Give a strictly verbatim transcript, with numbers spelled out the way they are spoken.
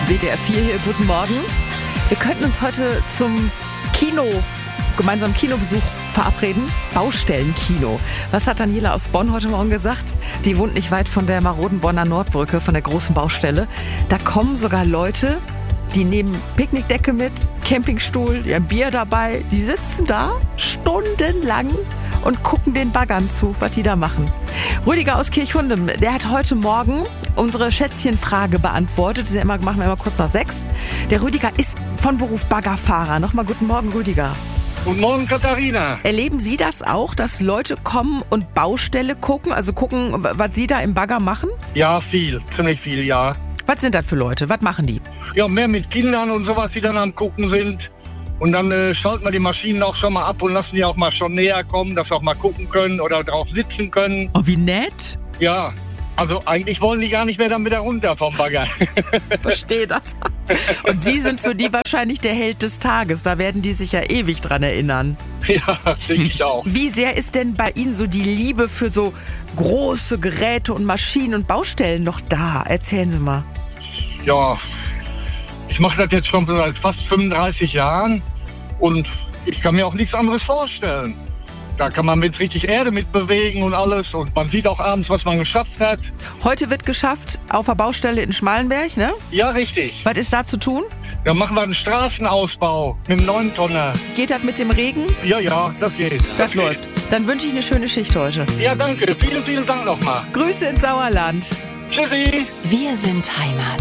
W D R vier hier, guten Morgen. Wir könnten uns heute zum Kino, gemeinsamen Kinobesuch verabreden. Baustellenkino. Was hat Daniela aus Bonn heute Morgen gesagt? Die wohnt nicht weit von der maroden Bonner Nordbrücke, von der großen Baustelle. Da kommen sogar Leute, die nehmen Picknickdecke mit, Campingstuhl, die haben Bier dabei. Die sitzen da stundenlang und gucken den Baggern zu, was die da machen. Rüdiger aus Kirchhundem, der hat heute Morgen unsere Schätzchenfrage beantwortet. Das ist ja immer, machen wir immer kurz nach sechs. Der Rüdiger ist von Beruf Baggerfahrer. Nochmal guten Morgen, Rüdiger. Guten Morgen, Katharina. Erleben Sie das auch, dass Leute kommen und Baustelle gucken, also gucken, was Sie da im Bagger machen? Ja, viel, ziemlich viel, ja. Was sind das für Leute? Was machen die? Ja, mehr mit Kindern und sowas, die dann am Gucken sind. Und dann äh, schalten wir die Maschinen auch schon mal ab und lassen die auch mal schon näher kommen, dass wir auch mal gucken können oder drauf sitzen können. Oh, wie nett. Ja, also eigentlich wollen die gar nicht mehr dann wieder runter vom Bagger. Verstehe das. Und Sie sind für die wahrscheinlich der Held des Tages. Da werden die sich ja ewig dran erinnern. Ja, denke ich auch. Wie sehr ist denn bei Ihnen so die Liebe für so große Geräte und Maschinen und Baustellen noch da? Erzählen Sie mal. Ja, ich mache das jetzt schon seit fast fünfunddreißig Jahren und ich kann mir auch nichts anderes vorstellen. Da kann man mit richtig Erde mitbewegen und alles und man sieht auch abends, was man geschafft hat. Heute wird geschafft auf der Baustelle in Schmalenberg, ne? Ja, richtig. Was ist da zu tun? Da machen wir einen Straßenausbau mit einem neun Tonner. Geht das mit dem Regen? Ja, ja, das geht. Das, das läuft. Geht. Dann wünsche ich eine schöne Schicht heute. Ja, danke. Vielen, vielen Dank nochmal. Grüße ins Sauerland. Tschüssi. Wir sind Heimat.